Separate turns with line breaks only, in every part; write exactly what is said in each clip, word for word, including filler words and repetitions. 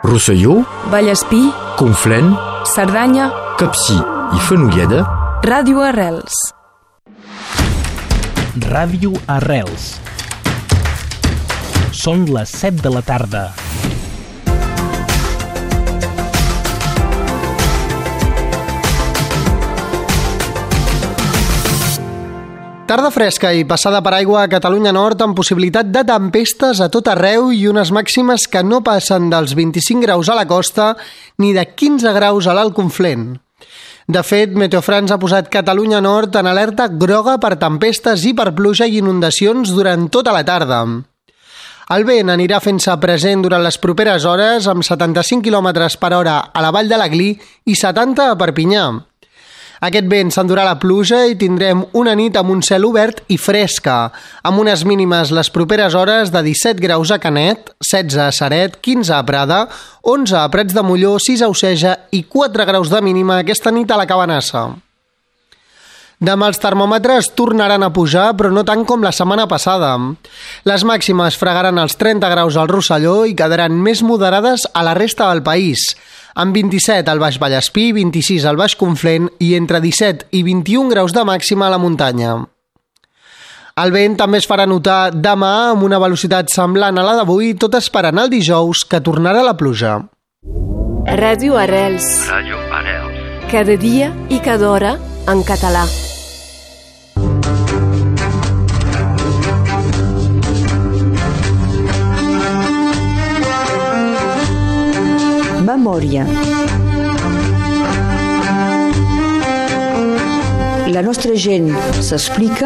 Rosselló,
Vallespí,
Conflent,
Cerdanya,
Capcir i Fenolleda.
Ràdio Arrels.
Ràdio Arrels. Són les set de la tarda.
Tarda fresca i passada per aigua a Catalunya Nord amb possibilitat de tempestes a tot arreu i unes màximes que no passen dels vint-i-cinc graus a la costa ni de quinze graus a l'Alt Conflent. De fet, Meteofrans ha posat Catalunya Nord en alerta groga per tempestes i per pluja i inundacions durant tota la tarda. El vent anirà fent-se present durant les properes hores amb setanta-cinc quilòmetres per hora a la Vall de l'Aglí i setanta a Perpinyà. Aquest vent s'endurà la pluja i tindrem una nit amb un cel obert i fresca, amb unes mínimes les properes hores de disset graus a Canet, setze a Ceret, quinze a Prada, onze a Prats de Molló, sis a Oceja i quatre graus de mínima aquesta nit a la Cabanassa. Demà els termòmetres tornaran a pujar, però no tant com la setmana passada. Les màximes fregaran els trenta graus al Rosselló i quedaran més moderades a la resta del país, amb vint-i-set al Baix Vallespí, vint-i-sis al Baix Conflent i entre disset i vint-i-un graus de màxima a la muntanya. El vent també es farà notar demà amb una velocitat semblant a la d'avui, tot esperant el dijous que tornarà la pluja.
Ràdio Arrels.
Ràdio Arrels.
Cada dia i cada hora en català.
Memòria. La nostra gent s'explica.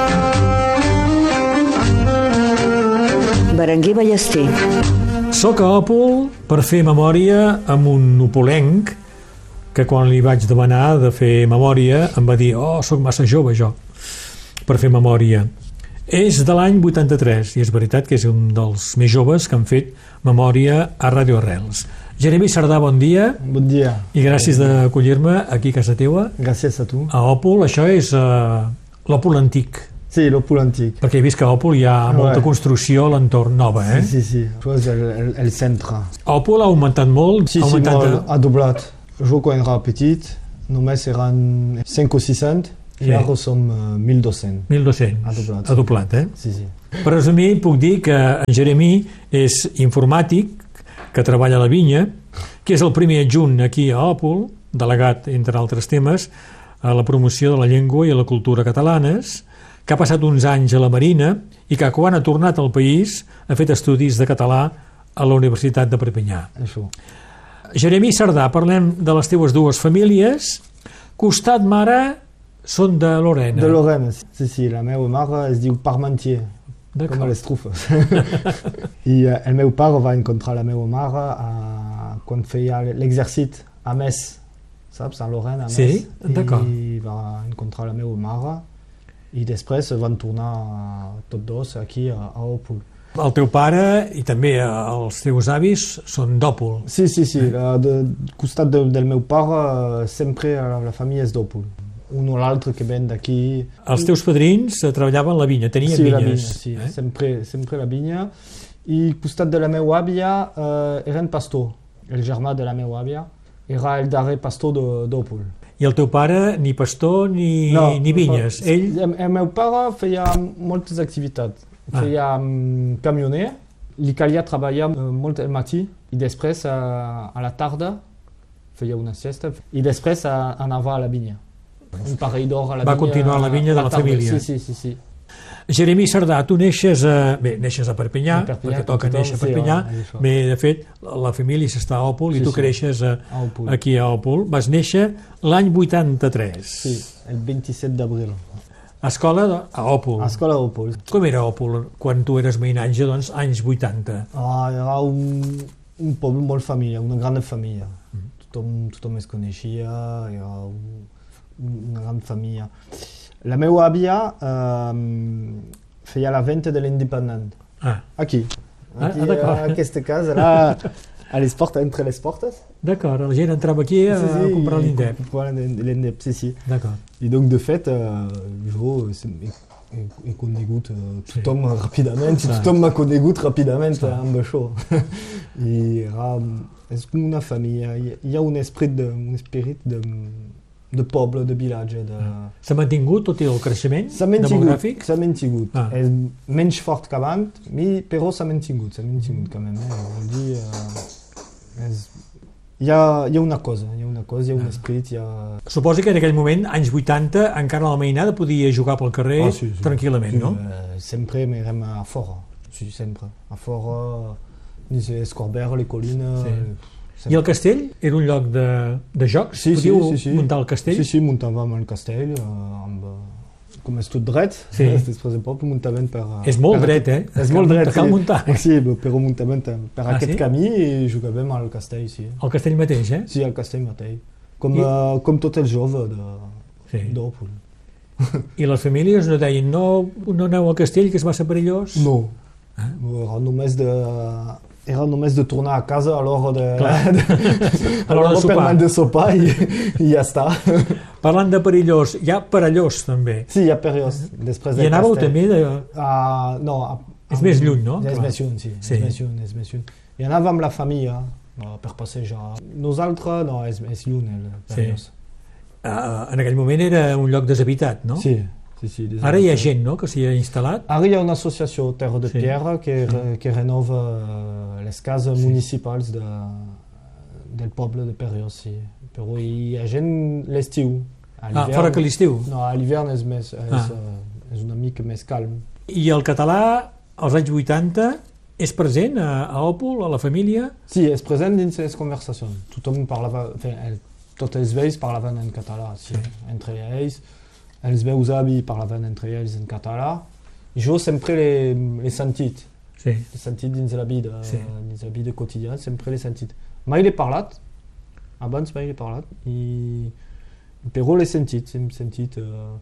Berenguer Ballester.
Soc a Òpol per fer memòria amb un opolenc que quan li vaig demanar de fer memòria em va dir «Oh, soc massa jove jo per fer memòria». És de l'any vuitanta-tres i és veritat que és un dels més joves que han fet memòria a Ràdio Arrels. Jeremy Sardà, bon dia.
Bon dia.
I gràcies d'acollir-me aquí a casa teua.
Gràcies a tu.
A Òpol, això és uh, l'Òpol antic.
Sí, l'Òpol antic.
Perquè he vist que a Òpol hi ha molta
ouais. construcció
a l'entorn nova, eh?
Sí, sí, sí. És el, el, el centre.
Òpol ha augmentat molt?
Sí,
ha
sí,
augmentat
molt.
De...
Ha doblat. Jo quan era petit només eren cinc o sis cents i sí. Ara som uh, mil dos-cents.
mil dos-cents.
Ha doblat.
Ha doblat, eh?
Sí, sí.
Per resumir, puc dir que en Jeremy és informàtic, que treballa a la vinya, que és el primer adjunt aquí a Òpol, delegat, entre altres temes, a la promoció de la llengua i la cultura catalanes, que ha passat uns anys a la Marina i que quan ha tornat al país ha fet estudis de català a la Universitat de Perpinyà.
Això.
Jeremy Sardà, parlem de les teues dues famílies. Costat mare són de Lorena.
De Lorena, sí, sí. La meva mare es diu Parmentier, com les trufes. I uh, el meu pare va encontrar la meva mare uh, quan feia l'exèrcit a Metz, saps? A Lorena, a Metz.
Sí, d'acord.
I va encontrar la meva mare i després van tornar tots dos aquí a, a Òpol.
El teu pare i també els teus avis són d'Òpol.
Sí, sí, sí. La, de, costat de, del meu pare sempre la, la família és d'Òpol. Un o l'altre que ven d'aquí.
Els teus padrins treballaven la vinya, tenien
sí,
vinyes.
La vinya, sí, eh? sempre, sempre la vinya. I costat de la meva àvia eh, eren pastor. El germà de la meva àvia era el darrer pastor d'Òpol.
I el teu pare ni pastor ni,
no,
ni vinyes?
No,
Ell...
El, el meu pare feia moltes activitats. Ah. Feia um, camioner, li calia treballar uh, molt al matí i després uh, a la tarda feia una siesta i després uh, anava a la vinya. Un parell d'hora a la
Va
vinya.
Va continuar a la vinya de la, la família.
Sí, sí, sí, sí.
Jeremy Sardà, tu neixes a... Bé, neixes a Perpinyà, Perpinyà perquè toca néixer a Perpinyà. Sí, bé, de fet, la família s'està a Òpol sí, i tu sí. creixes a, a aquí a Òpol. Vas néixer l'any vuitanta-tres.
Sí, el vint-i-set d'abril.
Escola a Òpol.
Escola a Òpol.
Com era Òpol quan tu eres mainatge, doncs, anys vuitanta?
Ah, era un, un poble molt família, una gran família. Mm. Tothom, tothom es coneixia, era un, una gran família. La meva àvia eh, feia la venda de l'independent.
Ah.
Aquí. Aquí
ah,
a aquesta casa, era a les portes, entre les portes.
D'acord, la gent entrava aquí a, sí, sí, a comprar l'indep.
Comprar l'indep, sí, sí.
D'acord.
I donc, de fet, eh, jo he, he conegut uh, tothom sí. ràpidament, i tothom m'ha conegut ràpidament sí. amb això. I era, és com una família, hi ha un esperit de, un esperit de, de poble, de vilatge. De...
S'ha mantingut tot i el creixement demogràfic?
S'ha mantingut. Ah. És menys fort que abans, però s'ha mantingut, s'ha mantingut quand même. Eh? Vol dir, uh, és... Hi ha, hi ha una cosa, hi ha una cosa, hi ha un esperit, hi ha...
Suposo que en aquell moment, anys vuitanta, encara la mainada podia jugar pel carrer ah, sí, sí. tranquil·lament, sí, no?
Eh, sempre m'anem a fora, sí, sempre. A fora, les Escorbert, les collines...
Sí. I el castell era un lloc de, de jocs?
Sí,
Podíeu
sí, sí, sí.
muntar el castell?
Sí, sí, muntàvem el castell, eh, amb... com és tot dret, sí. després de poble muntament per...
És molt per dret, eh?
És molt dret,
cal
sí.
muntar.
Sí, però muntament per ah, aquest
sí?
camí i jugàvem al castell, sí.
Al castell mateix, eh?
Sí, al castell mateix. Com, I... uh, com tot el jove d'Òpol.
Sí. I les famílies no deien, no, no aneu al castell, que és massa perillós?
No. Ah? Era només de... Era només de tornar a casa a l'hora de... de, a l'hora de sopar. de sopar i, i ja està.
Parlant de perillós, hi ha perillós també.
Sí, hi ha perillós. Després
I anàveu
castell.
també de...
Uh, no. A,
és a, més lluny, no?
És més lluny, sí. sí. És més lluny, és més lluny. I anàvem amb la família no, per passejar. Nosaltres, no, és, és lluny el perillós. Sí.
Uh, en aquell moment era un lloc deshabitat, no?
Sí. Sí, sí,
ara hi ha gent, no?, que s'hi ha instal·lat.
Ara hi ha una associació Terra de sí. Pierre que, sí. que renova les cases sí. municipals de, del poble de Perriós, sí. Però hi ha gent l'estiu.
Ah, fora que l'estiu?
No, a l'hivern és, més, és, ah. uh, és una mica més calm.
I el català, als anys vuitanta, és present a, a Òpol, a la família?
Sí, és present dins les conversacions. Tothom parlava, el, tots els vells parlaven en català, sí. Sí. Entre ells. Els meus avis parlaven entre ells en català. Jo sempre l'he sentit.
Sí.
L'he sentit dins la vida, sí. dins la vida quotidiana, sempre l'he sentit. Mai l'he parlat, abans mai l'he parlat, i... però l'he sentit, l'he sentit. Uh...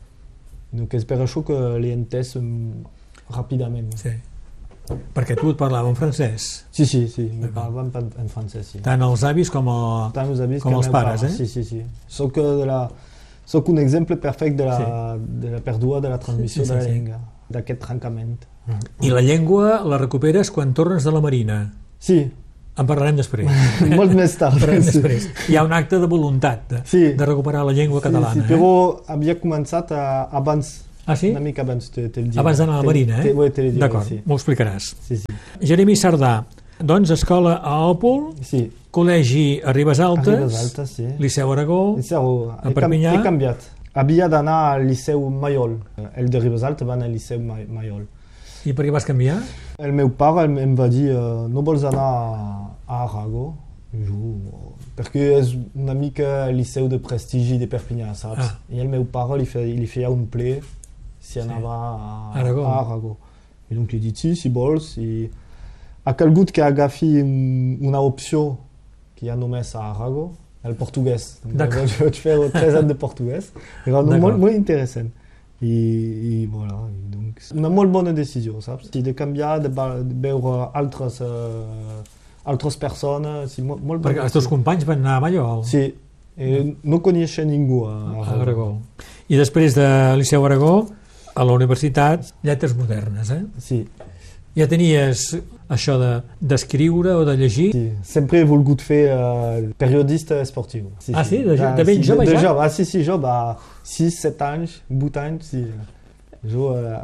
Donc és per això que l'he entès um, ràpidament.
Sí. Perquè tu et parlava en francès.
Sí, sí, sí, me parlaven en francès, sí.
Tant els avis com, a...
Tant els, avis
com els pares,
pares, eh? Sí, sí, sí. Soc de la... Soc un exemple perfecte de la, sí. de la pèrdua de la transmissió sí, sí, de la llengua, sí. d'aquest trencament.
I la llengua la recuperes quan tornes de la Marina?
Sí.
En parlarem després.
Molt més tard.
Sí. després. Hi ha un acte de voluntat de, sí. de recuperar la llengua sí, catalana.
Sí, però eh? havia començat a, abans,
ah, sí?
una mica abans. Te, te
abans d'anar a la Marina, eh?
Te, te, te
D'acord,
sí.
m'ho explicaràs.
Sí, sí.
Jeremy Sardà, doncs escola a Òpol,
sí.
col·legi a Ribes Altes,
a Ribes Altes sí.
Liceu Aragó,
Liceu,
a Perpinyà.
He canviat. Havia d'anar al Liceu Maiol. El de Ribes Altes va anar al Liceu Maiol.
I per què vas canviar?
El meu pare em va dir uh, no vols anar a Aragó? Jo, perquè és una mica el liceu de prestigi de Perpinyà, saps? Ah. I el meu pare li, fe, li feia un ple si anava sí. a,
Aragó.
a Aragó. I donc li he dit sí, si vols. I ha calgut que agafi una opció que hi ha només a Aragó, el portuguès.
D'accord.
Jo vaig fer tres anys de portuguès. Era molt, molt interessant. I, i voilà. I donc, una molt bona decisió, saps? I de canviar, de, de veure altres, uh, altres persones. Sí, molt, molt
perquè els teus companys van anar a Mallol?
Sí. Eh, no coneixia ningú a Aragó.
A Aragó. I després de Liceu Aragó, a la universitat, Lletres Modernes, eh?
Sí.
Ja tenies això de, d'escriure o de llegir?
Sí, sempre he volgut fer uh, periodista esportiu. Sí,
ah, sí? De,
ah,
de ben
sí,
jove
de,
ja?
De jove, ah, sí, sí, jove, a sis, set anys, vuit anys, sí. Jo uh,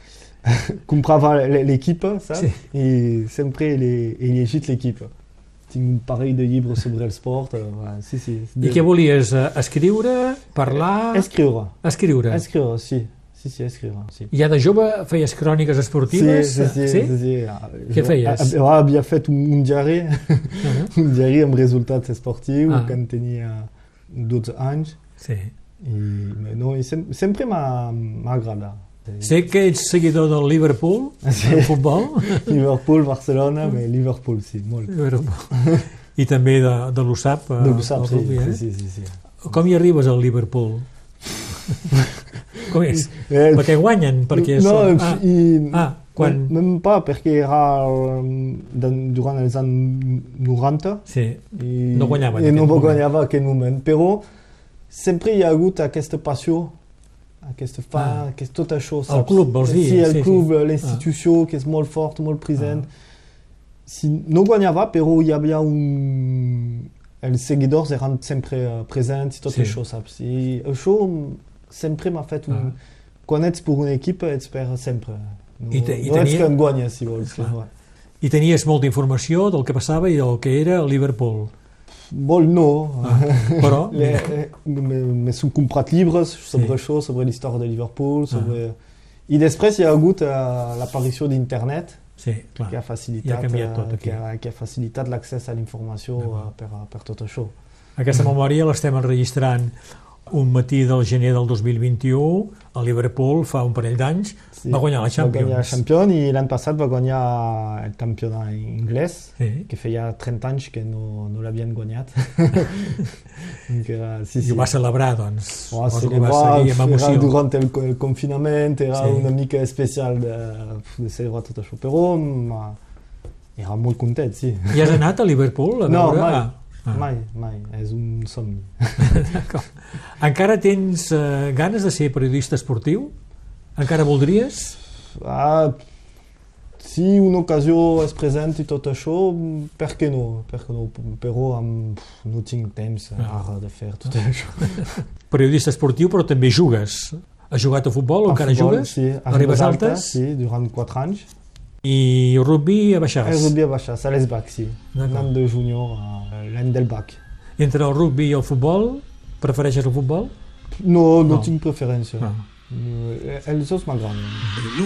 comprava l'equip, saps? Sí. I sempre he, he llegit l'equip. Tinc un parell de llibres sobre el sport. Uh, sí, sí.
I què volies? Uh, escriure? Parlar?
Escriure.
Escriure?
Escriure, sí. Sí, sí, escriure, sí.
Ja de jove feies cròniques esportives?
Sí, sí, sí. sí? sí.
Què feies?
Jo havia fet un, un diari, uh-huh. un diari amb resultats esportius, ah. quan tenia dotze anys.
Sí.
I, no, i sem sempre m'ha agradat.
Sé que ets seguidor del Liverpool, sí. del futbol.
Liverpool, Barcelona, però Liverpool, sí, molt.
Liverpool. I també de, de l'U S A P.
De l'U S A P, sí,
rugby, eh?
sí, sí, sí, sí.
Com hi arribes al Liverpool? Com és? Eh, perquè guanyen? Perquè
no,
són... ah,
i,
ah, quan...
Même pas, perquè era durant els anys noranta.
Sí,
i,
no guanyava
en no guanyava en aquell moment. Però sempre hi ha hagut aquesta passió aquest fa,
Ah.
que és tot això,
El club, vols dir?
Sí, el
Sí,
club,
sí.
l'institució, que és molt fort, molt present. Si no guanyava, però hi havia un... Els seguidors eren sempre eh, presents i tot
Sí.
això, saps? I això sempre m'ha fet un...
Ah.
Quan ets per una equip, ets per sempre. No,
I te- i
no ets
tenia-
que en guanyes, si vols.
Ah.
No.
I tenies molta informació del que passava i del que era Liverpool.
Molt no,
Ah, però...
Le, eh, me, me són comprat llibres sobre
Sí.
això, sobre l'història de Liverpool, sobre... I després hi ha hagut uh, l'aparició d'internet,
Sí, clar.
que ha
I ha
facilitat,
canviat tot
eh,
aquí.
que ha, que ha facilitat l'accés a la informació uh, per, per tot això.
Aquesta memòria l'estem enregistrant un matí del gener del dos mil vint-i-u. El Liverpool, fa un parell d'anys,
Sí,
va guanyar la Champions.
Va guanyar la Champions i l'any passat va guanyar el campionat anglès,
Sí.
que feia trenta anys que no, no l'havien guanyat. Donc, uh, sí,
I ho va celebrar, doncs.
Oh,
Suposo
se
que ho va
va,
seguir amb
era
emoció.
durant el, el confinament, era
Sí.
una mica especial de, de celebrar tot això, però ma, era molt content, sí.
I has anat a Liverpool a
No,
veure?
mai,
Ah. Ah.
mai, mai, és un somni.
D'acord. Encara tens eh, ganes de ser periodista esportiu? Encara voldries?
Ah, si una ocasió es presenta i tot això, per què no? Per què no? Però amb, no tinc temps ara de fer tot això.
Periodista esportiu, però també jugues. Has jugat a futbol o
A
encara
futbol,
jugues?
Sí,
A Ribes Altes?
Sí, durant quatre anys.
I rugby a Baixàs?
El rugby a Baixàs, a l'Esbac, sí.
D'accord.
L'any de júnior, a l'any del bac.
Entre el rugby i el futbol, prefereixes el futbol?
No, no,
No.
tinc preferència.
Ah.
Eh, Els dos m'agraden.